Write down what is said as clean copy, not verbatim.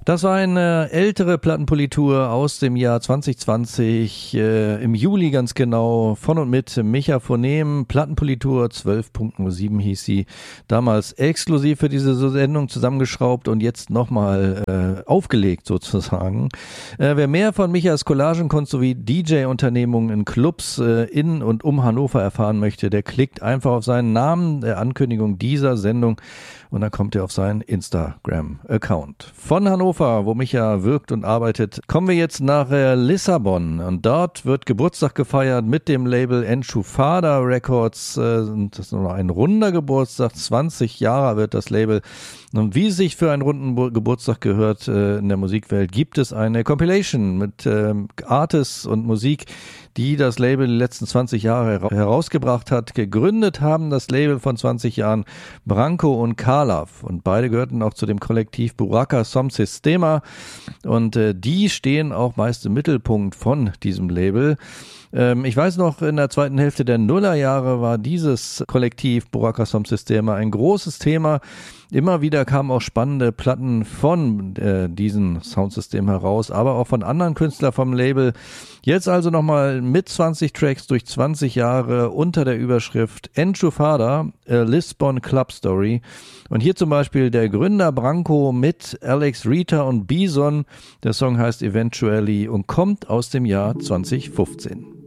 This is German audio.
Das war eine ältere Plattenpolitur aus dem Jahr 2020, im Juli ganz genau, von und mit Micha Phonem. Plattenpolitur 12.07 hieß sie, damals exklusiv für diese Sendung zusammengeschraubt und jetzt nochmal aufgelegt sozusagen. Wer mehr von Michas Collagenkunst sowie DJ-Unternehmungen in Clubs in und um Hannover erfahren möchte, der klickt einfach auf seinen Namen der Ankündigung dieser Sendung und dann kommt er auf seinen Instagram-Account. Von Hannover, wo Micha wirkt und arbeitet, kommen wir jetzt nach Lissabon. Und dort wird Geburtstag gefeiert mit dem Label Enchufada Records. Und das ist noch ein runder Geburtstag. 20 Jahre wird das Label. Und wie es sich für einen runden Geburtstag gehört in der Musikwelt, gibt es eine Compilation mit Artists und Musik, die das Label die letzten 20 Jahre herausgebracht hat. Gegründet haben das Label von 20 Jahren Branko und Kalav und beide gehörten auch zu dem Kollektiv Buraka Som Sistema und die stehen auch meist im Mittelpunkt von diesem Label. Ich weiß noch, in der zweiten Hälfte der Nullerjahre war dieses Kollektiv Buraka Som Sistema ein großes Thema. Immer wieder kamen auch spannende Platten von diesem Soundsystem heraus, aber auch von anderen Künstlern vom Label. Jetzt also nochmal mit 20 Tracks durch 20 Jahre unter der Überschrift Enchufada, a Lisbon Club Story. Und hier zum Beispiel der Gründer Branko mit Alex, Rita und Bison. Der Song heißt Eventually und kommt aus dem Jahr 2015.